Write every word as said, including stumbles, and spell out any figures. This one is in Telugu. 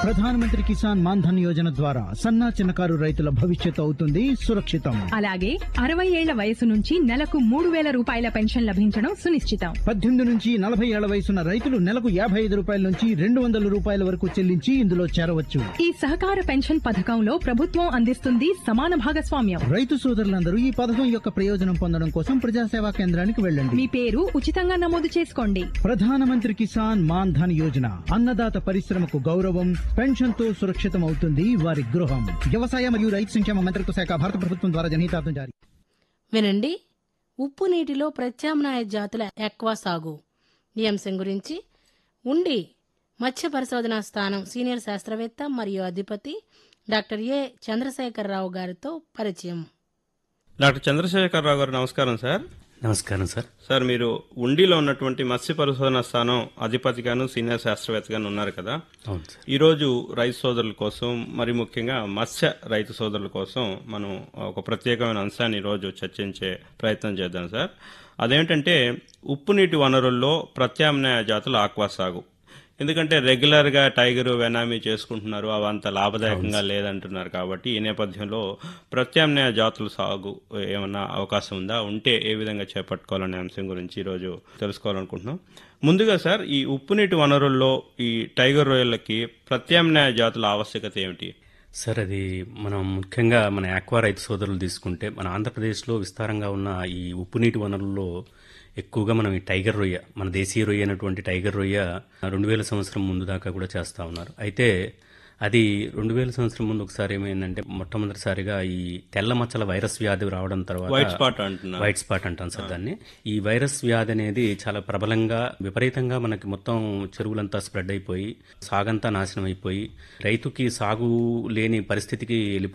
ప్రధానమంత్రి కిసాన్ మాన్ ధన్ యోజన ద్వారా సన్నా చిన్నకారు రైతుల భవిష్యత్తు అవుతుంది సురక్షితం. అలాగే అరవై ఏళ్ల వయసు నుంచి నెలకు మూడు వేల రూపాయల పెన్షన్ లభించడం సునిశ్చితం. పద్దెనిమిది నుంచి నలభై ఏళ్ల వయసున్న రైతులు నెలకు యాభై ఐదు రూపాయల నుంచి రెండు వందల రూపాయల వరకు చెల్లించి ఇందులో చేరవచ్చు. ఈ సహకార పెన్షన్ పథకంలో ప్రభుత్వం అందిస్తుంది సమాన భాగస్వామ్యం. రైతు సోదరులందరూ ఈ పథకం యొక్క ప్రయోజనం పొందడం కోసం ప్రజాసేవా కేంద్రానికి వెళ్ళండి. మీ పేరు ఉచితంగా నమోదు చేసుకోండి. ప్రధానమంత్రి కిసాన్ మాన్ ధన్ యోజన అన్నదాత పరిశ్రమకు గౌరవం, పెన్షన్ తో సురక్షితం అవుతుంది వారి గృహం. వ్యవసాయ మరియు రైతు సంక్షేమ మంత్రిత్వ శాఖ, భారత ప్రభుత్వం ద్వారా జనహితార్థం జారీ. వినండి, ఉప్పు నీటిలో ప్రత్యామ్నాయ జాతుల ఎక్వా సాగు ఈ అంశం గురించి ఉండి మత్స్య పరిశోధనా స్థానం సీనియర్ శాస్త్రవేత్త మరియు అధిపతి డాక్టర్ ఏ చంద్రశేఖరరావు గారితో పరిచయం. డాక్టర్ చంద్రశేఖరరావు గారు నమస్కారం సార్. నమస్కారం సార్. సార్, మీరు ఉండిలో ఉన్నటువంటి మత్స్య పరిశోధన స్థానం అధిపతిగాను సీనియర్ శాస్త్రవేత్తగాను ఉన్నారు కదా. అవును సార్. ఈరోజు రైతు సోదరుల కోసం, మరి ముఖ్యంగా మత్స్య రైతు సోదరుల కోసం మనం ఒక ప్రత్యేకమైన అంశాన్ని ఈరోజు చర్చించే ప్రయత్నం చేద్దాం సార్. అదేంటంటే ఉప్పు నీటి వనరుల్లో ప్రత్యామ్నాయ జాతుల ఆక్వా సాగు. ఎందుకంటే రెగ్యులర్ గా టైగర్ వెనామీ చేసుకుంటున్నారు, అవి అంత లాభదాయకంగా లేదంటున్నారు. కాబట్టి ఈ నేపథ్యంలో ప్రత్యామ్నాయ జాతుల సాగు ఏమన్నా అవకాశం ఉందా, ఉంటే ఏ విధంగా చేపట్టుకోవాలనే అంశం గురించి ఈరోజు తెలుసుకోవాలనుకుంటున్నాం. ముందుగా సార్, ఈ ఉప్పు నీటి వనరుల్లో ఈ టైగర్ రొయ్యలకి ప్రత్యామ్నాయ జాతుల ఆవశ్యకత ఏమిటి? సార్, అది మనం ముఖ్యంగా మన ఆక్వా రైతు సోదరులు తీసుకుంటే మన ఆంధ్రప్రదేశ్లో విస్తారంగా ఉన్న ఈ ఉప్పు నీటి వనరుల్లో ఎక్కువగా మనం ఈ టైగర్ రొయ్య, మన దేశీయ రొయ్య అయినటువంటి టైగర్ రొయ్య రెండు వేల సంవత్సరం ముందు దాకా కూడా చేస్తూ ఉన్నారు. అయితే అది రెండు వేల సంవత్సరం ముందు ఒకసారి ఏమైందంటే మొట్టమొదటిసారిగా ఈ తెల్ల మచ్చల వైరస్ వ్యాధి రావడం తర్వాత వైట్ స్పాట్ అంటున్నారు. వైట్ స్పాట్ అంటాం సార్ దాన్ని. ఈ వైరస్ వ్యాధి అనేది చాలా ప్రబలంగా విపరీతంగా మనకి మొత్తం చెరువులంతా స్ప్రెడ్ అయిపోయి సాగంతా నాశనం అయిపోయి రైతుకి సాగు లేని పరిస్థితికి వెళ్ళిపోయి